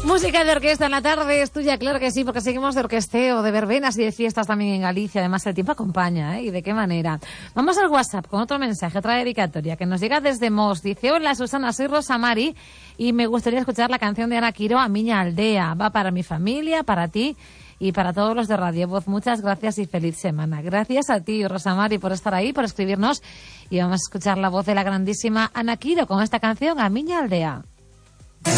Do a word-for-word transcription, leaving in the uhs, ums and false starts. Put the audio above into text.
Música de orquesta en la tarde es tuya, claro que sí, porque seguimos de orquesteo, de verbenas y de fiestas también en Galicia. Además, el tiempo acompaña, ¿eh? ¿Y de qué manera? Vamos al WhatsApp con otro mensaje, otra dedicatoria que nos llega desde Mos. Dice: hola, Susana, soy Rosa Mari y me gustaría escuchar la canción de Ana Quiro, A Miña Aldea. Va para mi familia, para ti y para todos los de Radio Voz. Muchas gracias y feliz semana. Gracias a ti, Rosa Mari, por estar ahí, por escribirnos. Y vamos a escuchar la voz de la grandísima Ana Quiro con esta canción, A Miña Aldea.